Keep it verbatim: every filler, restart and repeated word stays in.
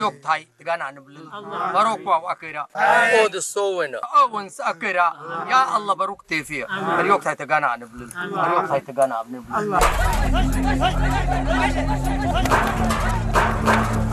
yok thai tegana nablu barok wa akira o the so when o when akira ya Allah barok tefia yok thai tegana nablu yok thai tegana nablu